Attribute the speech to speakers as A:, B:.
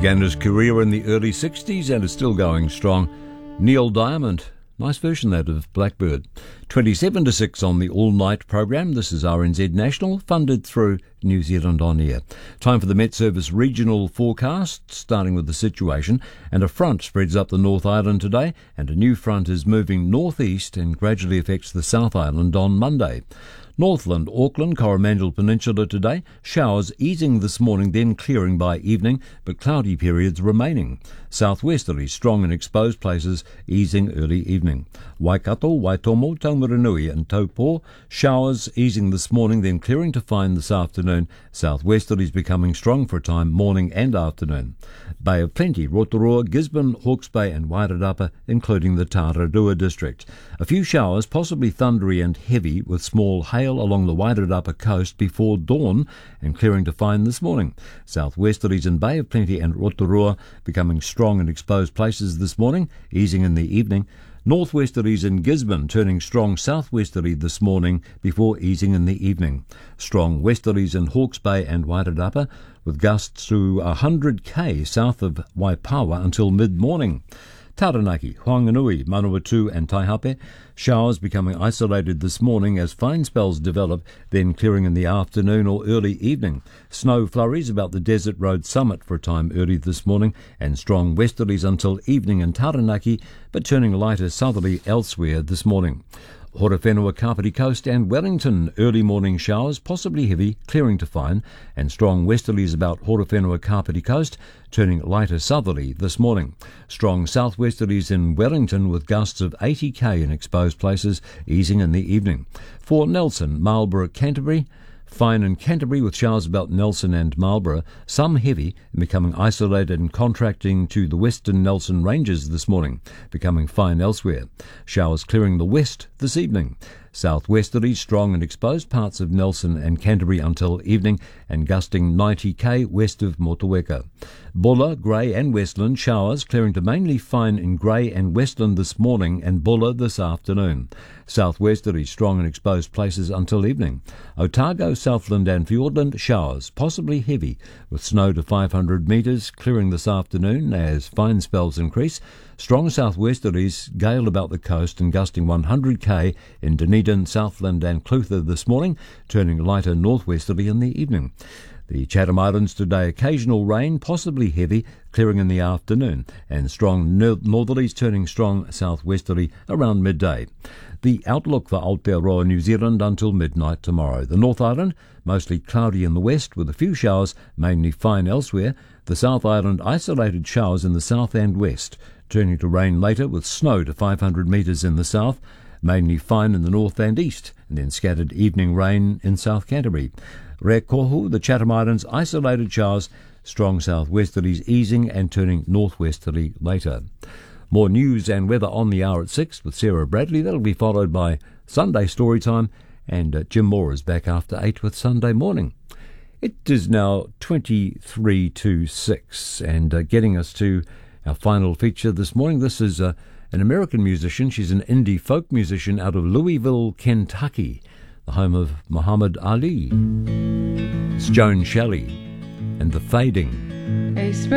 A: Began his career in the early 60s and is still going strong. Neil Diamond, nice version that of Blackbird. 27 to 6 on the all-night program. This is RNZ National, funded through New Zealand On Air. Time for the Met Service regional forecast, starting with the situation. And a front spreads up the North Island today, and a new front is moving northeast and gradually affects the South Island on Monday. Northland, Auckland, Coromandel Peninsula today. Showers easing this morning, then clearing by evening, but cloudy periods remaining. Southwesterly, strong in exposed places, easing early evening. Waikato, Waitomo, Taumaranui and Taupo. Showers easing this morning, then clearing to fine this afternoon. Southwesterlies becoming strong for a time, morning and afternoon. Bay of Plenty, Rotorua, Gisborne, Hawke's Bay and Wairarapa, including the Tararua district. A few showers, possibly thundery and heavy, with small hail along the Wairarapa coast before dawn and clearing to fine this morning. Southwesterlies in Bay of Plenty and Rotorua becoming strong in exposed places this morning, easing in the evening. Northwesterlies in Gisborne turning strong southwesterly this morning before easing in the evening. Strong westerlies in Hawke's Bay and Wairarapa with gusts to 100 km south of Waipawa until mid-morning. Taranaki, Hoanganui, Manawatu and Taihape. Showers becoming isolated this morning as fine spells develop, then clearing in the afternoon or early evening. Snow flurries about the Desert Road summit for a time early this morning, and strong westerlies until evening in Taranaki, but turning lighter southerly elsewhere this morning. Horowhenua, Kapiti Coast and Wellington, early morning showers, possibly heavy, clearing to fine, and strong westerlies about Horowhenua, Kapiti Coast, turning lighter southerly this morning. Strong southwesterlies in Wellington with gusts of 80 km in exposed places, easing in the evening. For Nelson, Marlborough, Canterbury, fine in Canterbury with showers about Nelson and Marlborough, some heavy and becoming isolated and contracting to the western Nelson Ranges this morning, becoming fine elsewhere. Showers clearing the west this evening. Southwesterly, strong in exposed parts of Nelson and Canterbury until evening and gusting 90 km west of Motueka. Bulla, Grey and Westland, showers clearing to mainly fine in Grey and Westland this morning and Bulla this afternoon. Southwesterly, strong in exposed places until evening. Otago, Southland and Fiordland, showers, possibly heavy, with snow to 500 metres, clearing this afternoon as fine spells increase. Strong southwesterlies, gale about the coast and gusting 100 km in Dunedin, Southland and Clutha this morning, turning lighter northwesterly in the evening. The Chatham Islands today, occasional rain, possibly heavy, clearing in the afternoon, and strong northerlies turning strong southwesterly around midday. The outlook for Aotearoa, New Zealand until midnight tomorrow. The North Island, mostly cloudy in the west with a few showers, mainly fine elsewhere. The South Island, isolated showers in the south and west, turning to rain later with snow to 500 metres in the south, mainly fine in the north and east, and then scattered evening rain in South Canterbury. Rekohu, the Chatham Islands, isolated showers, strong southwesterlies easing and turning northwesterly later. More news and weather on the hour at 6 with Sarah Bradley. That'll be followed by Sunday Storytime, and Jim Moore is back after 8 with Sunday Morning. It is now 23 to 6, and getting us to our final feature this morning. This is an American musician. She's an indie folk musician out of Louisville, Kentucky, the home of Muhammad Ali. It's Joan Shelley and The Fading.